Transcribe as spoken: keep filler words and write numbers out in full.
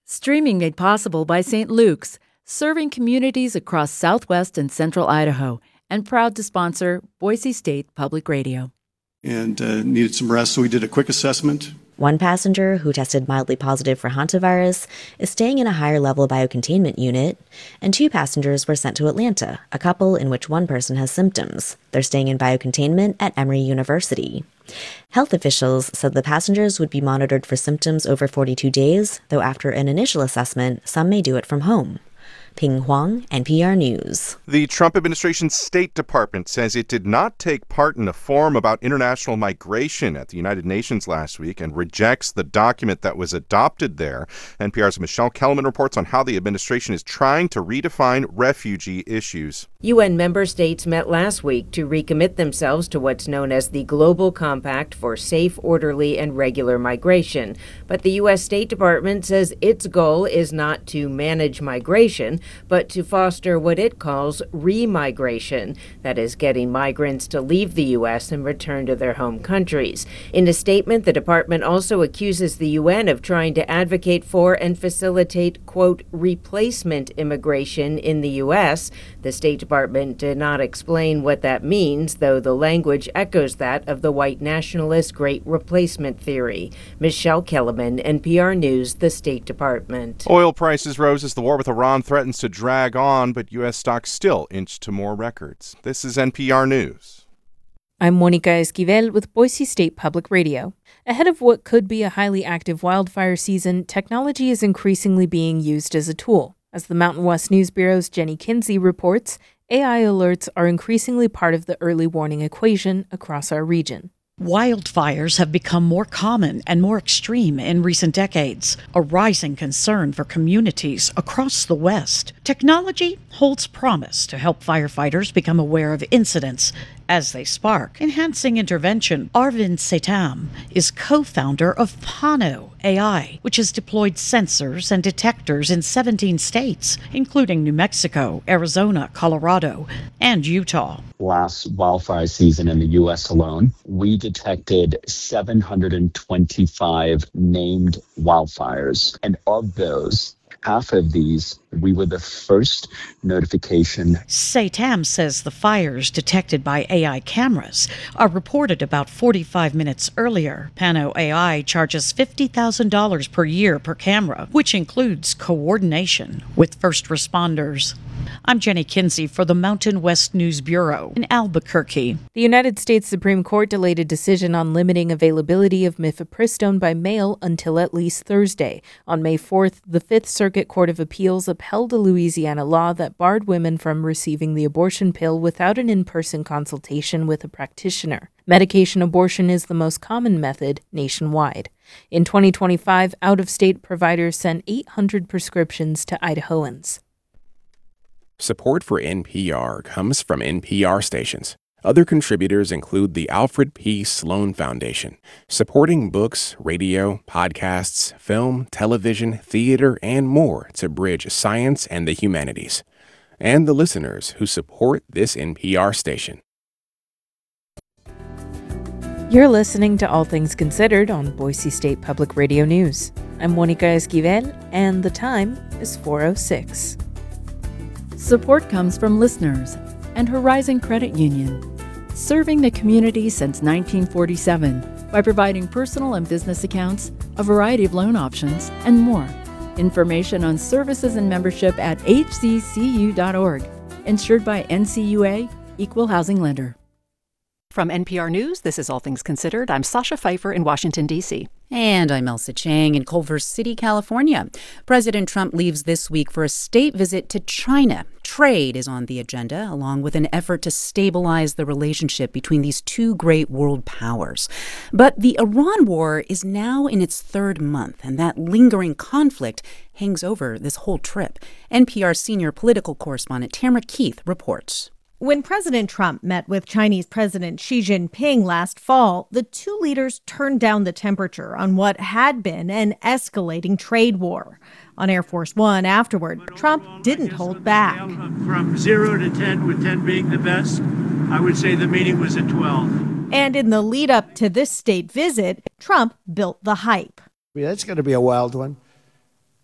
Streaming made possible by Saint Luke's, serving communities across southwest and central Idaho, and proud to sponsor Boise State Public Radio. And uh, needed some rest, so we did a quick assessment. One passenger who tested mildly positive for hantavirus is staying in a higher-level biocontainment unit, and two passengers were sent to Atlanta, a couple in which one person has symptoms. They're staying in biocontainment at Emory University. Health officials said the passengers would be monitored for symptoms over forty-two days, though after an initial assessment, some may do it from home. Ping Huang, N P R News. The Trump administration's State Department says it did not take part in a forum about international migration at the United Nations last week and rejects the document that was adopted there. N P R's Michelle Kellerman reports on how the administration is trying to redefine refugee issues. U N member states met last week to recommit themselves to what's known as the Global Compact for Safe, Orderly, and Regular Migration. But the U S State Department says its goal is not to manage migration, but to foster what it calls remigration, that is, getting migrants to leave the U S and return to their home countries. In a statement, the department also accuses the U N of trying to advocate for and facilitate, quote, replacement immigration in the U S. The State Department did not explain what that means, though the language echoes that of the white nationalist Great Replacement theory. Michelle Kellerman, N P R News, the State Department. Oil prices rose as the war with Iran threatens to drag on, but U S stocks still inch to more records. This is N P R News. I'm Monica Esquivel with Boise State Public Radio. Ahead of what could be a highly active wildfire season, technology is increasingly being used as a tool. As the Mountain West News Bureau's Jenny Kinsey reports, A I alerts are increasingly part of the early warning equation across our region. Wildfires have become more common and more extreme in recent decades, a rising concern for communities across the West. Technology holds promise to help firefighters become aware of incidents as they spark. Enhancing Intervention, Arvind Setam is co-founder of Pano A I, which has deployed sensors and detectors in seventeen states, including New Mexico, Arizona, Colorado, and Utah. Last wildfire season in the U S alone, we detected seven hundred twenty-five named wildfires. And of those, half of these, we were the first notification. Setam says the fires detected by A I cameras are reported about forty-five minutes earlier. Pano A I charges fifty thousand dollars per year per camera, which includes coordination with first responders. I'm Jenny Kinsey for the Mountain West News Bureau in Albuquerque. The United States Supreme Court delayed a decision on limiting availability of mifepristone by mail until at least Thursday. On May fourth, the Fifth Circuit Court of Appeals upheld a Louisiana law that barred women from receiving the abortion pill without an in-person consultation with a practitioner. Medication abortion is the most common method nationwide. In twenty twenty-five, out-of-state providers sent eight hundred prescriptions to Idahoans. Support for N P R comes from N P R stations. Other contributors include the Alfred P. Sloan Foundation, supporting books, radio, podcasts, film, television, theater, and more to bridge science and the humanities. And the listeners who support this N P R station. You're listening to All Things Considered on Boise State Public Radio News. I'm Monica Esquivel, and the time is four oh six. Support comes from listeners and Horizon Credit Union, serving the community since nineteen forty-seven by providing personal and business accounts, a variety of loan options, and more. Information on services and membership at h c c u dot org. Insured by N C U A, Equal Housing Lender. From N P R News, this is All Things Considered. I'm Sasha Pfeiffer in Washington, D C And I'm Elsa Chang in Culver City, California. President Trump leaves this week for a state visit to China. Trade is on the agenda, along with an effort to stabilize the relationship between these two great world powers. But the Iran war is now in its third month, and that lingering conflict hangs over this whole trip. N P R senior political correspondent Tamara Keith reports. When President Trump met with Chinese President Xi Jinping last fall, the two leaders turned down the temperature on what had been an escalating trade war. On Air Force One afterward, Trump didn't hold back. From zero to ten, with ten being the best, I would say the meeting was at twelve. And in the lead up to this state visit, Trump built the hype. Yeah, it's going to be a wild one.